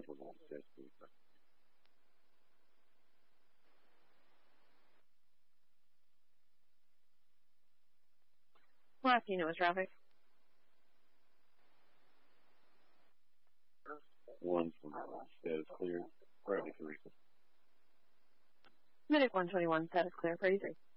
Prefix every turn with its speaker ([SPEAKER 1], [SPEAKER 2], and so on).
[SPEAKER 1] 121 status clear.
[SPEAKER 2] Last unit was traffic.
[SPEAKER 1] 121 status clear. Bradley 3.
[SPEAKER 2] Medic 121 status clear. Pretty 3.